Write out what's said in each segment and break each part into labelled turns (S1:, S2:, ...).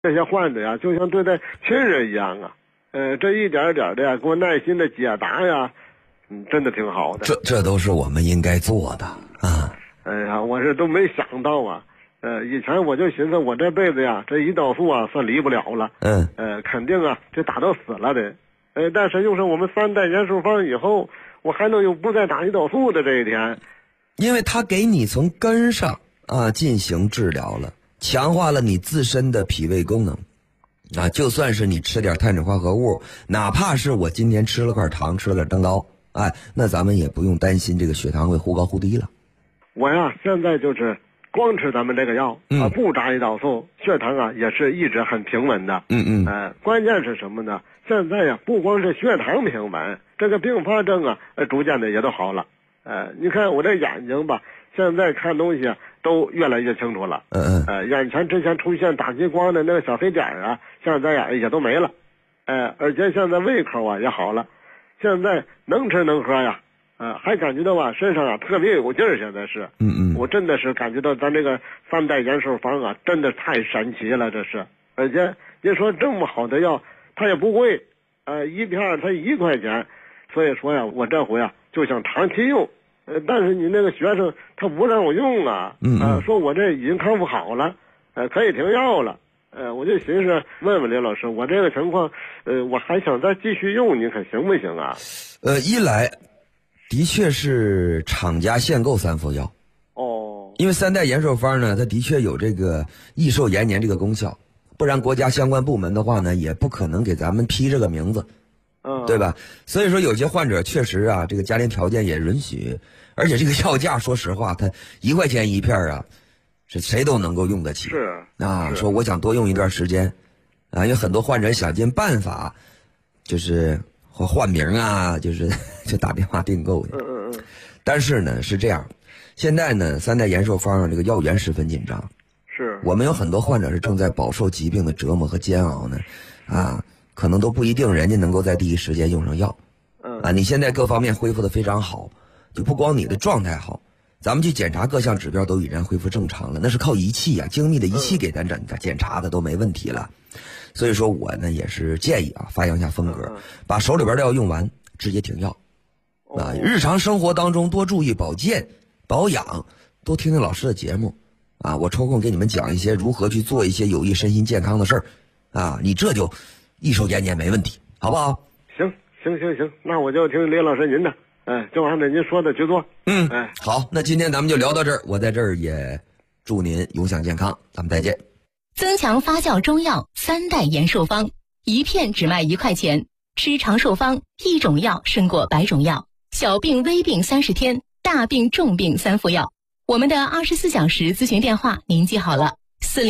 S1: 这些患者呀，就像对待亲人一样啊。这一点点的呀，给我耐心的解答呀，真的挺好的。
S2: 这都是我们应该做的啊。
S1: 哎呀，我这都没想到啊。以前我就寻思，我这辈子呀，这胰岛素啊，算离不了了。肯定啊，这打到死了的。但是用上我们3代延寿方以后，我还能有不再打胰岛素的这一天。
S2: 因为它给你从根上啊进行治疗了，强化了你自身的脾胃功能。啊，就算是你吃点碳水化合物，哪怕是我今天吃了块糖，吃了点蛋糕，那咱们也不用担心这个血糖会忽高忽低了。
S1: 我呀，现在就是光吃咱们这个药不打胰岛素，血糖啊也是一直很平稳的。关键是什么呢？现在呀，不光是血糖平稳，这个并发症啊，逐渐的也都好了。你看我这眼睛吧，现在看东西啊都越来越清楚了。眼前之前出现打激光的那个小黑点啊，现在呀也都没了。而且现在胃口啊也好了，现在能吃能喝呀。还感觉到啊身上啊特别有劲儿。现在是，我真的是感觉到咱这个3代延寿方啊，真的太神奇了，这是。而且你说这么好的药，它也不贵，一片才1块钱。所以说呀，我这回啊就想长期用。但是你那个学生他不让我用啊，说我这已经康复好了，可以停药了。我就寻思问问李老师，我这个情况，我还想再继续用，你看行不行啊？
S2: 一来的确是厂家限购3副药。因为3代延寿方呢，它的确有这个益寿延年这个功效，不然国家相关部门的话呢，也不可能给咱们批这个名字。对吧？所以说有些患者确实啊，这个家庭条件也允许，而且这个药价说实话，它1块钱1片啊，是谁都能够用得起。说我想多用一段时间啊，有很多患者想尽办法，就是换名啊，就打电话订购的。但是呢是这样，现在呢3代延寿方这个药源十分紧张。我们有很多患者是正在饱受疾病的折磨和煎熬呢，可能都不一定人家能够在第一时间用上药。你现在各方面恢复的非常好，就不光你的状态好，咱们去检查各项指标都已然恢复正常了，那是靠仪器啊，精密的仪器给咱检查的都没问题了。所以说我呢也是建议发扬一下风格，把手里边的药用完直接停药。日常生活当中多注意保健保养，多听听老师的节目我抽空给你们讲一些如何去做一些有益身心健康的事儿你这就益寿延年没问题，好不好？
S1: 行，那我就听李老师您的，就按照您说的去做。
S2: 好，那今天咱们就聊到这儿，我在这儿也祝您永享健康，咱们再见。
S3: 增强发酵中药3代延寿方，1片只卖1块钱，吃长寿方，1种药胜过100种药，小病微病30天，大病重病3副药。我们的24小时咨询电话您记好了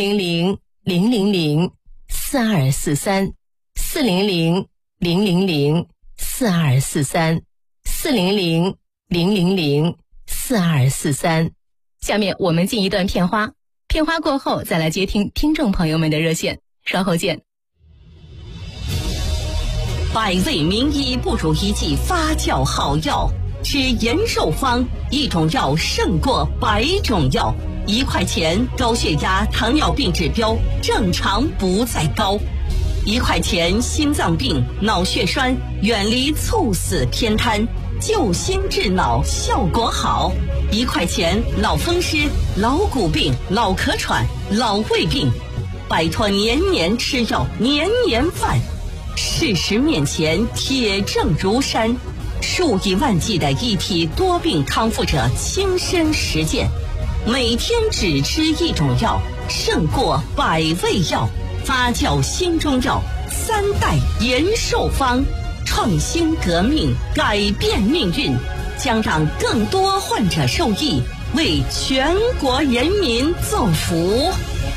S3: ，400-000-4243，400-000-4243。下面我们进一段片花，片花过后再来接听听众朋友们的热线，稍后见。
S4: 百味名医不如一剂发酵好药，吃延寿方，1种药胜过100种药，1块钱高血压、糖尿病指标正常不再高，1块钱心脏病、脑血栓远离猝死偏瘫，救心治脑效果好，1块钱老风湿、老骨病、老咳喘、老胃病，摆脱年年吃药、年年犯。事实面前铁证如山，数以万计的一体多病康复者亲身实践，每天只吃1种药胜过100味药，发酵新中药3代延寿方，创新革命，改变命运，将让更多患者受益，为全国人民造福。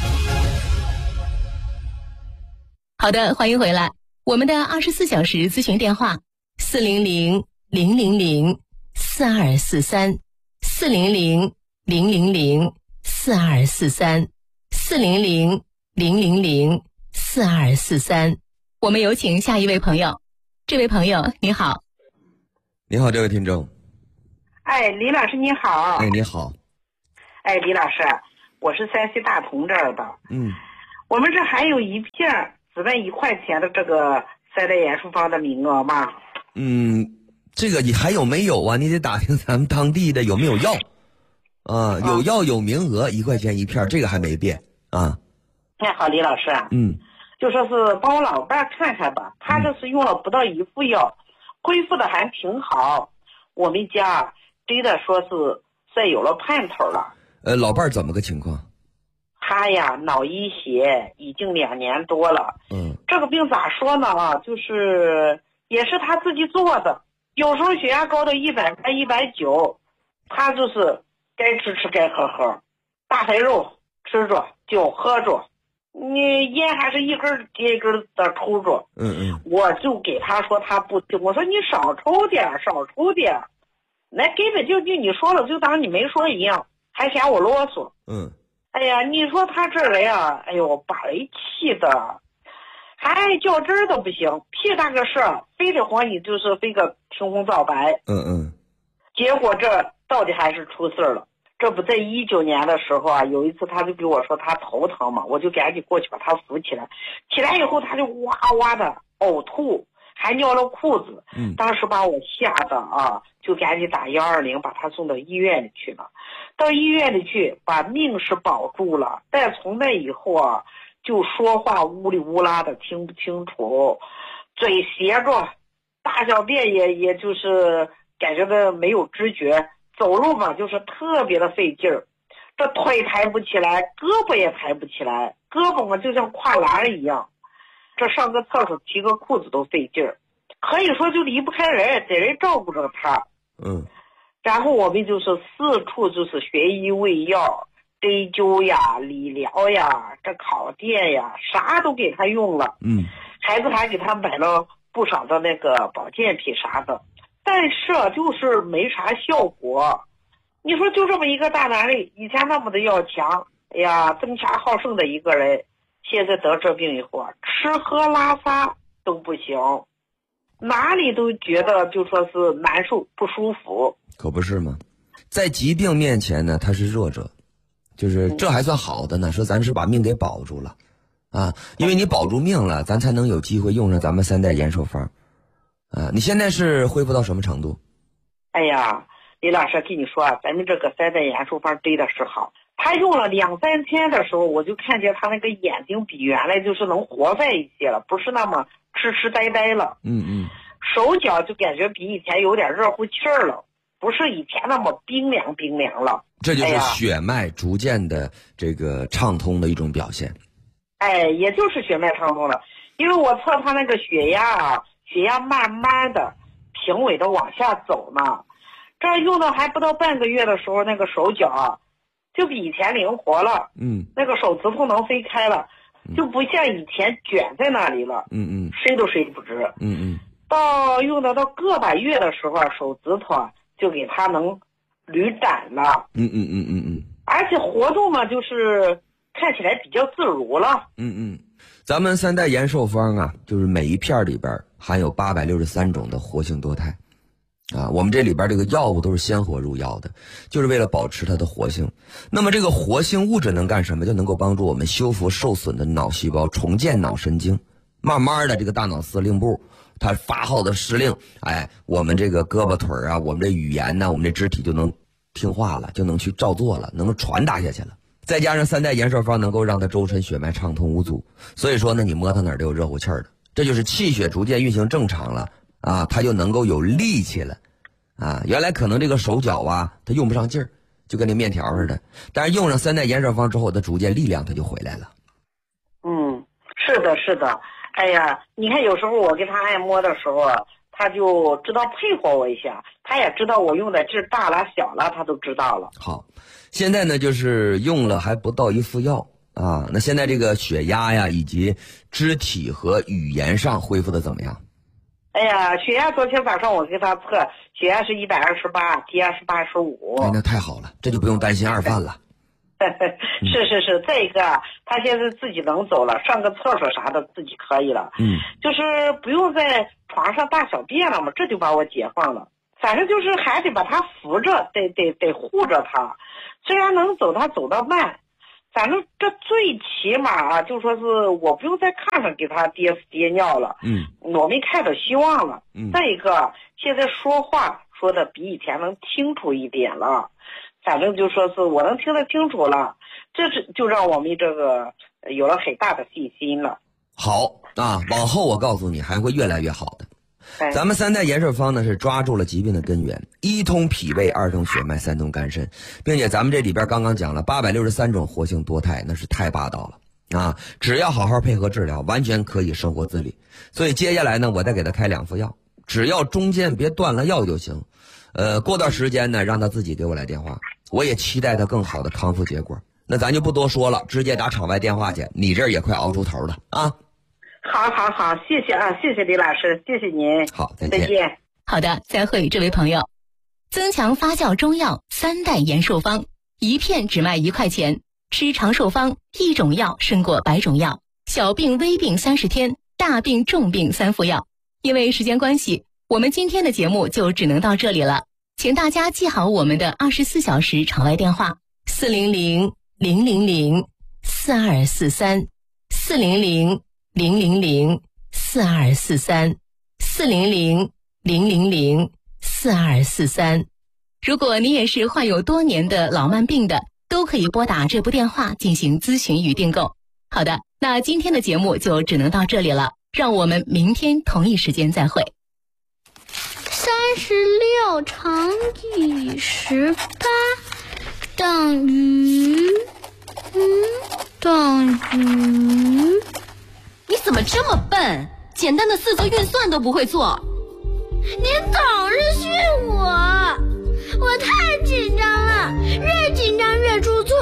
S3: 好的，欢迎回来。我们的24小时咨询电话400-000-4243，400-000-4243。我们有请下一位朋友。这位朋友你好。
S2: 你好，这位听众。
S5: 李老师你好。
S2: 你好。
S5: 李老师，我是山西大同这儿的。 我们这还有一片只卖1块钱的这个3代延寿方的名额吗？
S2: 这个你还有没有啊？你得打听咱们当地的有没有药啊？有药有名额，1块钱一片，这个还没变啊。
S5: 太好，李老师。就说是帮我老伴儿看看吧，他这是用了不到1副药，恢复的还挺好。我们家真的说是算有了盼头了。
S2: 老伴儿怎么个情况？
S5: 他呀，脑溢血已经2年多了。这个病咋说呢啊？就是也是他自己做的，有时候血压高到180、190，他就是该吃吃该喝喝，大菜肉吃着，酒喝着，你烟还是一根接一根的抽着。我就给他说他不听，我说你少抽点，那根本就你说了就当你没说一样，还嫌我啰嗦。哎呀，你说他这人啊，哎呦，把人气的，还较真儿都不行，屁大个事儿，非得和你就是非个听红皂白。结果这到底还是出事了。这不在19年的时候啊，有一次他就给我说他头疼嘛，我就赶紧过去把他扶起来，起来以后他就哇哇的呕吐，还尿了裤子。当时把我吓得啊，就赶紧打120把他送到医院里去了。到医院里去，把命是保住了，但从那以后啊，就说话乌里乌拉的，听不清楚，嘴斜着，大小便也就是感觉到没有知觉，走路嘛就是特别的费劲儿，这腿抬不起来，胳膊也抬不起来，胳膊嘛就像跨栏一样，这上个厕所提个裤子都费劲儿，可以说就离不开人，得人照顾着他。然后我们就是四处就是学医喂药，针灸呀、理疗呀、这烤电呀，啥都给他用了。孩子还给他买了不少的那个保健品啥的，但是就是没啥效果。你说就这么一个大男人，以前那么的要强，哎呀，争强好胜的一个人，现在得这病以后啊，吃喝拉撒都不行，哪里都觉得就说是难受不舒服。
S2: 可不是吗？在疾病面前呢，他是弱者，就是这还算好的呢，说咱是把命给保住了啊，因为你保住命了，咱才能有机会用上咱们3代延寿方啊。你现在是恢复到什么程度？
S5: 哎呀，李老师跟你说啊，咱们这个3代延寿方真的是好，他用了2、3天的时候，我就看见他那个眼睛比原来就是能活泛一些了，不是那么痴痴呆呆了。手脚就感觉比以前有点热乎气儿了，不是以前那么冰凉了。
S2: 这就是血脉逐渐的这个畅通的一种表现。
S5: 也就是血脉畅通了，因为我测他那个血压啊，血压慢慢的平稳的往下走呢。这用到还不到半个月的时候，那个手脚啊，就比以前灵活了。那个手指头能飞开了，就不像以前卷在那里了。伸都伸不直。到用到个把月的时候啊，手指头啊就给他能捋展了。而且活动嘛，就是看起来比较自如了。
S2: 咱们3代延寿方啊，就是每一片里边含有863种的活性多肽啊。我们这里边这个药物都是鲜活入药的，就是为了保持它的活性。那么这个活性物质能干什么？就能够帮助我们修复受损的脑细胞，重建脑神经。慢慢的，这个大脑司令部它发号的施令，我们这个胳膊腿啊，我们这语言呢，我们这肢体就能听话了，就能去照做了，能够传达下去了。再加上3代延寿方能够让它周身血脉畅通无阻，所以说呢，你摸它哪儿都有热乎气儿的，这就是气血逐渐运行正常了啊，它就能够有力气了啊。原来可能这个手脚啊，它用不上劲儿，就跟那面条似的，但是用上3代延寿方之后，它逐渐力量它就回来了。
S5: 是的。哎呀，你看有时候我给他按摩的时候，他就知道配合我一下，他也知道我用的劲大了小了，他都知道了。
S2: 好，现在呢就是用了还不到1副药啊。那现在这个血压呀，以及肢体和语言上恢复的怎么样？
S5: 哎呀，血压昨天晚上我给他测，血压是128，血压是85。
S2: 那太好了，这就不用担心二犯了。
S5: 是，再一个他现在自己能走了，上个厕所啥的自己可以了。就是不用在床上大小便了嘛，这就把我解放了。反正就是还得把他扶着，得护着他。虽然能走，他走得慢， 反正这最起码啊，就说是我不用再看着给他爹尿了，我没看着希望了。再一个，现在说话说的比以前能清楚一点了，反正就说是我能听得清楚了，这是就让我们这个有了很大的信心了。
S2: 好啊，往后我告诉你还会越来越好的。咱们三代延寿方呢是抓住了疾病的根源，一通脾胃，二通血脉，三通肝肾，并且咱们这里边刚刚讲了863种活性多肽，那是太霸道了啊！只要好好配合治疗，完全可以生活自理。所以接下来呢，我再给他开2副药，只要中间别断了药就行。过段时间呢，让他自己给我来电话，我也期待他更好的康复结果。那咱就不多说了，直接打场外电话去，你这儿也快熬出头了啊！
S5: 好，谢谢啊，谢谢李老师，谢谢您。
S2: 好，再见。
S3: 好的，再会，这位朋友。增强发酵中药3代延寿方，一片只卖1块钱，吃长寿方，1种药胜过100种药，小病微病30天，大病重病3副药。因为时间关系，我们今天的节目就只能到这里了，请大家记好我们的24小时场外电话400-000-4243 400-000-4243 400-000-4243。如果你也是患有多年的老慢病的，都可以拨打这部电话进行咨询与订购。好的，那今天的节目就只能到这里了，让我们明天同一时间再会。
S6: 36乘以18等于
S7: 你怎么这么笨？简单的四则运算都不会做。
S6: 您总是训我太紧张了，越紧张越出错。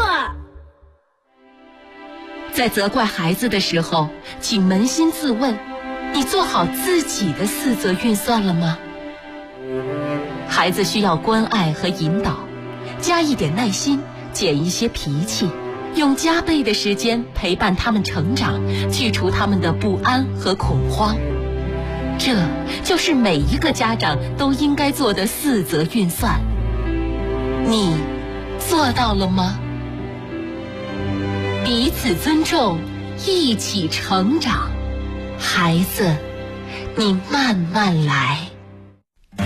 S7: 在责怪孩子的时候，请扪心自问，你做好自己的四则运算了吗？孩子需要关爱和引导，加一点耐心，减一些脾气，用加倍的时间陪伴他们成长，去除他们的不安和恐慌。这就是每一个家长都应该做的四则运算。你做到了吗？彼此尊重，一起成长。孩子，你慢慢来。